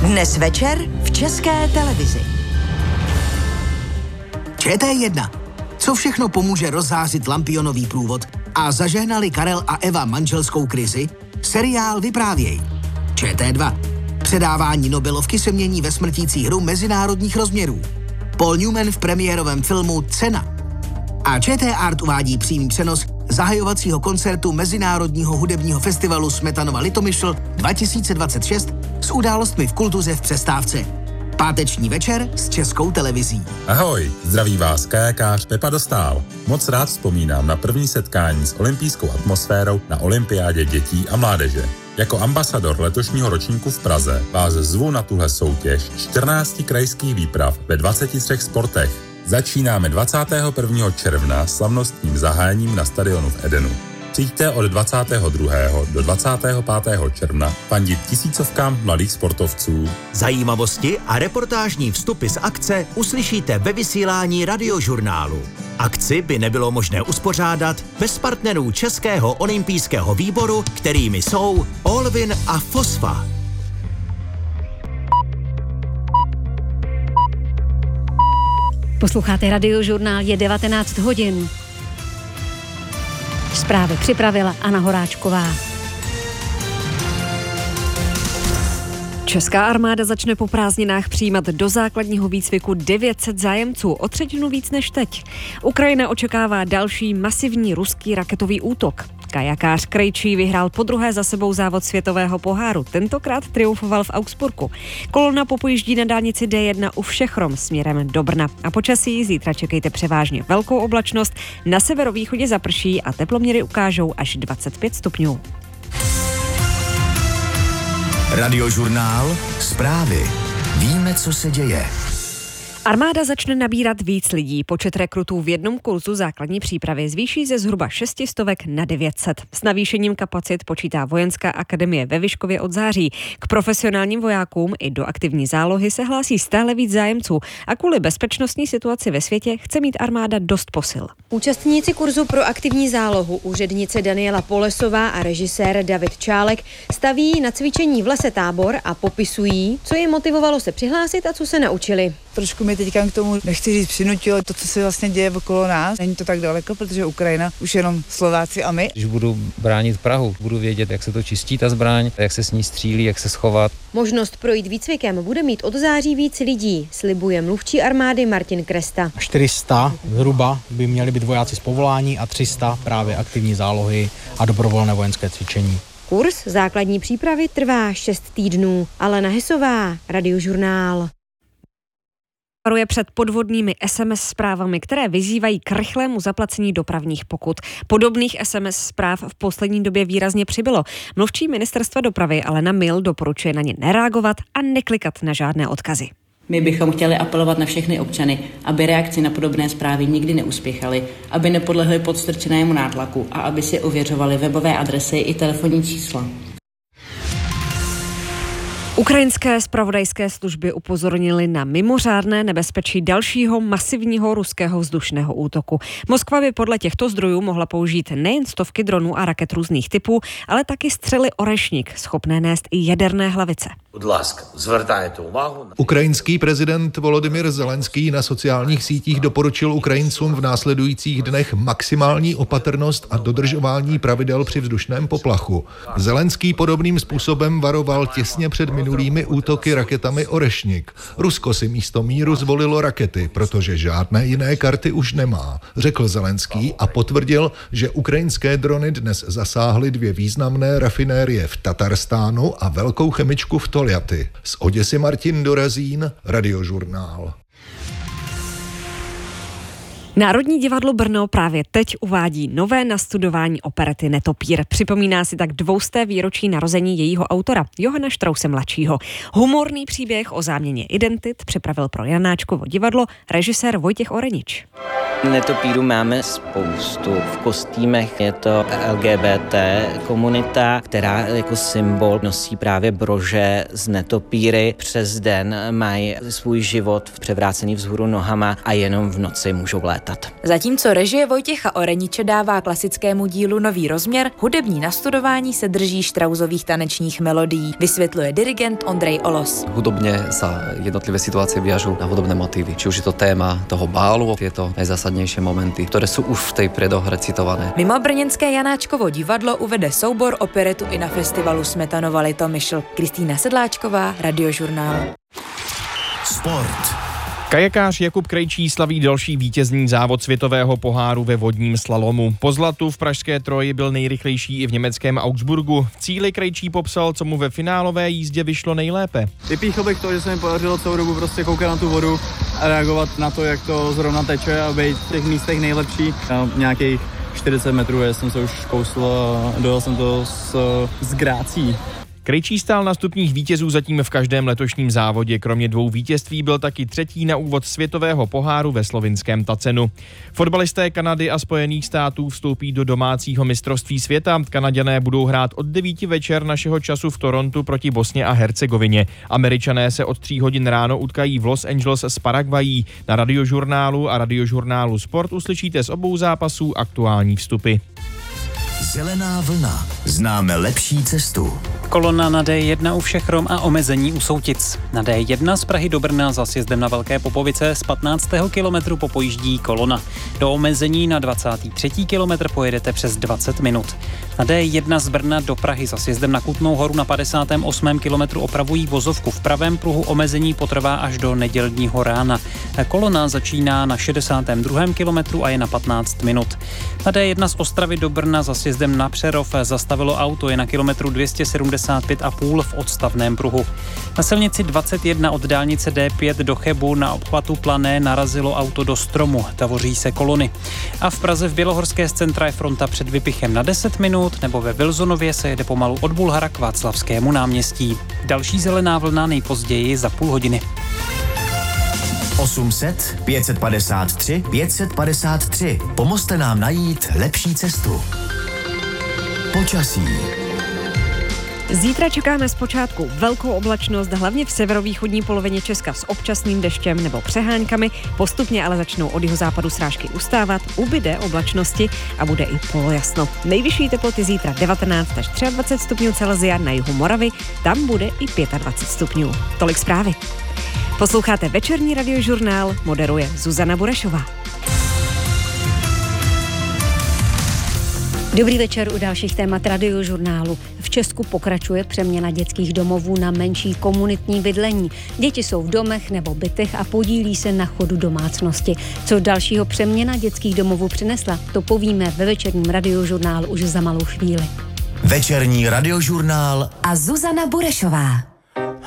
Dnes večer v České televizi. ČT1. Co všechno pomůže rozzářit lampionový průvod a zažehnali Karel a Eva manželskou krizi? Seriál Vyprávěj. ČT2. Předávání Nobelovky se mění ve smrtící hru mezinárodních rozměrů. Paul Newman v premiérovém filmu Cena. A ČT Art uvádí přímý přenos zahajovacího koncertu Mezinárodního hudebního festivalu Smetanova Litomyšl 2026 s událostmi v kultuře v přestávce. Páteční večer s Českou televizí. Ahoj, zdraví vás kajakář Pepa Dostál. Moc rád vzpomínám na první setkání s olympijskou atmosférou na olympiádě dětí a mládeže. Jako ambasador letošního ročníku v Praze vás zvu na tuhle soutěž 14 krajských výprav ve 23 sportech. Začínáme 21. června slavnostním zahájením na stadionu v Edenu. Přijďte od 22. do 25. června fandit tisícovkám mladých sportovců. Zajímavosti a reportážní vstupy z akce uslyšíte ve vysílání Radiožurnálu. Akci by nebylo možné uspořádat bez partnerů Českého olympijského výboru, kterými jsou Olvin a Fosfa. Posloucháte Radiožurnál, je 19 hodin. Zprávy připravila Anna Horáčková. Česká armáda začne po prázdninách přijímat do základního výcviku 900 zájemců, o třetinu víc než teď. Ukrajina očekává další masivní ruský raketový útok. Kajakář Krejčí vyhrál podruhé za sebou závod světového poháru. Tentokrát triumfoval v Augsburgu. Kolona popojíždí na dálnici D1 u Všechrom směrem do Brna. A počasí zítra čekejte převážně velkou oblačnost, na severovýchodě zaprší a teploměry ukážou až 25 stupňů. Radiožurnál, zprávy. Víme, co se děje. Armáda začne nabírat víc lidí. Počet rekrutů v jednom kurzu základní přípravy zvýší ze zhruba 600 na 900. S navýšením kapacit počítá Vojenská akademie ve Vyškově od září. K profesionálním vojákům i do aktivní zálohy se hlásí stále víc zájemců a kvůli bezpečnostní situaci ve světě chce mít armáda dost posil. Účastníci kurzu pro aktivní zálohu, úřednice Daniela Polesová a režisér David Čálek, staví na cvičení v lese tábor a popisují, co je motivovalo se přihlásit a co se naučili. Trošku mi teďka k tomu, nechci říct, přinutilo to, co se vlastně děje okolo nás. Není to tak daleko, protože Ukrajina už jenom Slováci a my. Když budu bránit Prahu, budu vědět, jak se to čistí ta zbraň, jak se s ní střílí, jak se schovat. Možnost projít výcvikem bude mít od září víc lidí, slibuje mluvčí armády Martin Kresta. 400 zhruba by měli být vojáci z povolání a 300 právě aktivní zálohy a dobrovolné vojenské cvičení. Kurs základní přípravy trvá 6 týdnů. Alena Hesová, Radiožurnál. Varuje před podvodnými SMS zprávami, které vyzývají k rychlému zaplacení dopravních pokut. Podobných SMS zpráv v poslední době výrazně přibylo. Mluvčí ministerstva dopravy Alena Mil doporučuje na ně nereagovat a neklikat na žádné odkazy. My bychom chtěli apelovat na všechny občany, aby reakci na podobné zprávy nikdy neuspěchaly, aby nepodlehli podstrčenému nátlaku a aby si ověřovali webové adresy i telefonní čísla. Ukrajinské zpravodajské služby upozornily na mimořádné nebezpečí dalšího masivního ruského vzdušného útoku. Moskva by podle těchto zdrojů mohla použít nejen stovky dronů a raket různých typů, ale taky střely Orešník, schopné nést i jaderné hlavice. Ukrajinský prezident Volodymyr Zelenský na sociálních sítích doporučil Ukrajincům v následujících dnech maximální opatrnost a dodržování pravidel při vzdušném poplachu. Zelenský podobným způsobem varoval těsně před minulými útoky raketami Orešník. Rusko si místo míru zvolilo rakety, protože žádné jiné karty už nemá, řekl Zelenský a potvrdil, že ukrajinské drony dnes zasáhly 2 významné rafinérie v Tatarstánu a velkou chemičku v Toljaty. Z Oděsy Martin Dorazín, Radiožurnál. Národní divadlo Brno právě teď uvádí nové nastudování operety Netopír. Připomíná si tak 200. výročí narození jejího autora, Johana Štrause mladšího. Humorný příběh o záměně identit připravil pro Janáčkovo divadlo režisér Vojtěch Orenič. Netopíru máme spoustu. V kostýmech je to LGBT komunita, která jako symbol nosí právě brože z netopíry. Přes den mají svůj život převrácený vzhůru nohama a jenom v noci můžou létat. zmátat. Zatímco režie Vojtěcha Oreniče dává klasickému dílu nový rozměr, hudební nastudování se drží Straussových tanečních melodií, vysvětluje dirigent Ondrej Olos. Hudobne sa jednotlivé situácie viažú na hudobné motívy. Či už je to téma toho bálu, tieto najzásadnejšie momenty, ktoré sú už v tej predohre citované. Mimo brněnské Janáčkovo divadlo uvede soubor operetu i na festivalu Smetanova Litomyšl. Kristýna Sedláčková, Radiožurnál. Sport. Kajakář Jakub Krejčí slaví další vítězný závod světového poháru ve vodním slalomu. Po zlatu v pražské Troji byl nejrychlejší i v německém Augsburgu. V cíli Krejčí popsal, co mu ve finálové jízdě vyšlo nejlépe. Vypíchl bych to, že se mi podařilo celou dobu prostě koukat na tu vodu a reagovat na to, jak to zrovna teče a být v těch místech nejlepší. A nějakých 40 metrů jsem se už kousl a dojel jsem to s grácí. Krejčí stál na stupních vítězů zatím v každém letošním závodě. Kromě 2 vítězství byl taky třetí na úvod světového poháru ve slovinském Tacenu. Fotbalisté Kanady a Spojených států vstoupí do domácího mistrovství světa. Kanaďané budou hrát od 9 večer našeho času v Torontu proti Bosně a Hercegovině. Američané se od 3 hodin ráno utkají v Los Angeles s Paraguayí. Na Radiožurnálu a Radiožurnálu Sport uslyšíte z obou zápasů aktuální vstupy. Zelená vlna. Známe lepší cestu. Kolona na D1 u Všechrom a omezení u Soutic. Na D1 z Prahy do Brna za sjezdem na Velké Popovice z 15. kilometru popojíždí kolona. Do omezení na 23. kilometr pojedete přes 20 minut. Na D1 z Brna do Prahy za sjezdem na Kutnou Horu na 58. kilometru opravují vozovku. V pravém pruhu omezení potrvá až do nedělního rána. Kolona začíná na 62. kilometru a je na 15 minut. Na D1 z Ostravy do Brna za sjezdem na Přerov zastavilo auto, je na kilometru 275,5 v odstavném pruhu. Na silnici 21 od dálnice D5 do Chebu na obchvatu Plané narazilo auto do stromu, tavoří se kolony. A v Praze v Bělohorské z centra je fronta před Vypichem na 10 minut, nebo ve Vilzonově se jede pomalu od Bulhara k Václavskému náměstí. Další zelená vlna nejpozději za půl hodiny. 800 553 553. Pomozte nám najít lepší cestu. Počasí. Zítra čekáme zpočátku velkou oblačnost, hlavně v severovýchodní polovině Česka s občasným deštěm nebo přeháňkami. Postupně ale začnou od jihozápadu srážky ustávat, ubyde oblačnosti a bude i polojasno. Nejvyšší teploty zítra 19 až 23 stupňů Celsia na jihu Moravy, tam bude i 25 stupňů. Tolik zprávy. Posloucháte večerní Radiožurnál, moderuje Zuzana Burešová. Dobrý večer u dalších témat Radiožurnálu. V Česku pokračuje přeměna dětských domovů na menší komunitní bydlení. Děti jsou v domech nebo bytech a podílí se na chodu domácnosti. Co dalšího přeměna dětských domovů přinesla, to povíme ve večerním Radiožurnálu už za malou chvíli. Večerní Radiožurnál a Zuzana Burešová.